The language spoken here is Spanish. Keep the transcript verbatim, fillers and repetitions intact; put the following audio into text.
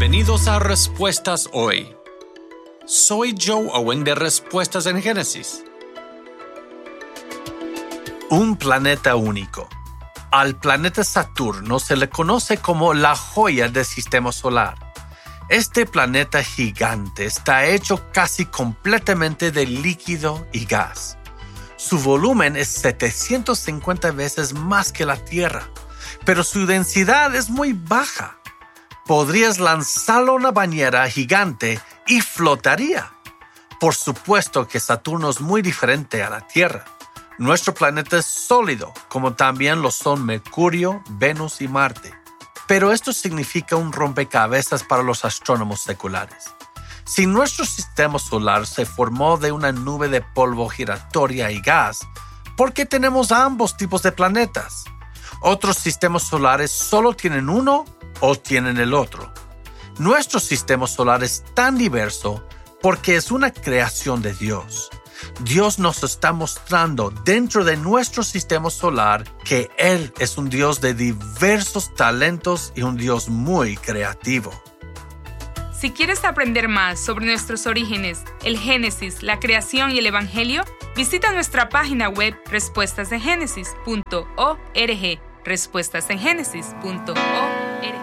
Bienvenidos a Respuestas Hoy. Soy Joe Owen de Respuestas en Génesis. Un planeta único. Al planeta Saturno se le conoce como la joya del sistema solar. Este planeta gigante está hecho casi completamente de líquido y gas. Su volumen es setecientas cincuenta veces más que la Tierra, pero su densidad es muy baja. Podrías lanzarlo a una bañera gigante y flotaría. Por supuesto que Saturno es muy diferente a la Tierra. Nuestro planeta es sólido, como también lo son Mercurio, Venus y Marte. Pero esto significa un rompecabezas para los astrónomos seculares. Si nuestro sistema solar se formó de una nube de polvo giratoria y gas, ¿por qué tenemos ambos tipos de planetas? Otros sistemas solares solo tienen uno o tienen el otro. Nuestro sistema solar es tan diverso porque es una creación de Dios. Dios nos está mostrando dentro de nuestro sistema solar que Él es un Dios de diversos talentos y un Dios muy creativo. Si quieres aprender más sobre nuestros orígenes, el Génesis, la creación y el Evangelio, visita nuestra página web respuestas en génesis punto org, respuestas en génesis punto org.